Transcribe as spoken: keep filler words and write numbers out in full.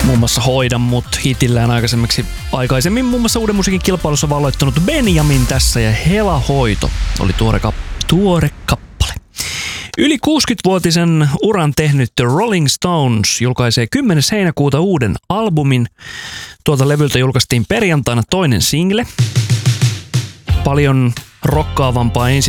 muun muassa Hoida mut hitillään aikaisemmin, aikaisemmin muun muassa Uuden musiikin kilpailussa valloittanut Benjamin tässä ja Hela Hoito oli tuore, kap- tuore kappale. Yli kuusikymmenvuotisen uran tehnyt The Rolling Stones julkaisee kymmenes heinäkuuta uuden albumin. Tuolta levyltä julkaistiin perjantaina toinen single. Paljon rokkaavampaa ensi